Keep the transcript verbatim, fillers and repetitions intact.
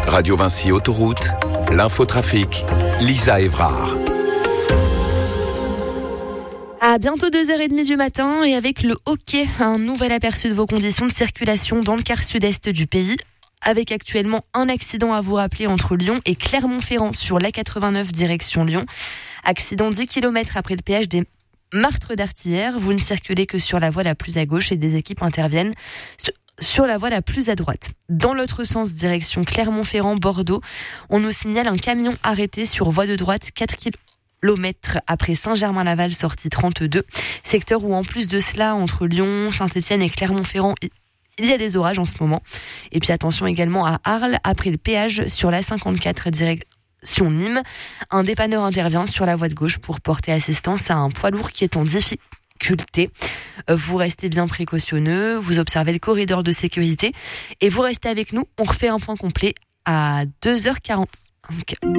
Radio Vinci Autoroute, l'infotrafic, Lisa Évrard. À bientôt deux heures trente du matin et avec le hockey, un nouvel aperçu de vos conditions de circulation dans le quart sud-est du pays. Avec actuellement un accident à vous rappeler entre Lyon et Clermont-Ferrand sur l'A quatre-vingt-neuf direction Lyon. Accident dix kilomètres après le péage des Martres d'Artillère. Vous ne circulez que sur la voie la plus à gauche et des équipes interviennent sur la voie la plus à droite. Dans l'autre sens, direction Clermont-Ferrand-Bordeaux, on nous signale un camion arrêté sur voie de droite quatre kilomètres après Saint-Germain-Laval, sortie trente-deux. Secteur où en plus de cela, entre Lyon, Saint-Étienne et Clermont-Ferrand, il y a des orages en ce moment. Et puis attention également à Arles, après le péage sur la cinquante-quatre direction Nîmes. Un dépanneur intervient sur la voie de gauche pour porter assistance à un poids lourd qui est en difficulté. Vous restez bien précautionneux, vous observez le corridor de sécurité et vous restez avec nous. On refait un point complet à deux heures quarante.